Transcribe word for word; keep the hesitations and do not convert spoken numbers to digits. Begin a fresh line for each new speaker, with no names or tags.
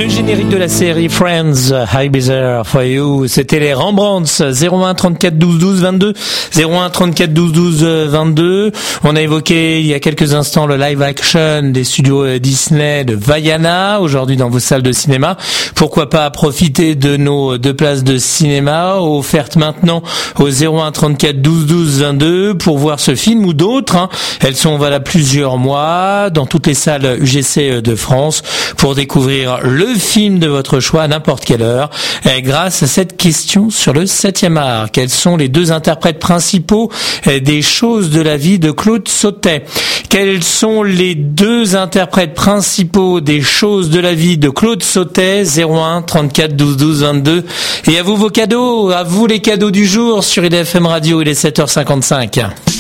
Le générique de la série Friends, Hi Bizarre for You, c'était les Rembrandts. Zéro un trente-quatre douze douze vingt-deux, zéro un trente-quatre douze douze vingt-deux. On a évoqué il y a quelques instants le live action des studios Disney de Vaiana, aujourd'hui dans vos salles de cinéma. Pourquoi pas profiter de nos deux places de cinéma offertes maintenant au zéro un trente-quatre douze douze vingt-deux pour voir ce film ou d'autres, hein. Elles sont valables plusieurs mois dans toutes les salles U G C de France pour découvrir le film de votre choix à n'importe quelle heure. Et grâce à cette question sur le septième art, quels sont les deux interprètes principaux des choses de la vie de Claude Sautet? Quels sont les deux interprètes principaux des choses de la vie de Claude Sautet? Zéro un trente-quatre douze douze vingt-deux. Et à vous vos cadeaux, à vous les cadeaux du jour sur I D F M Radio, il est sept heures cinquante-cinq.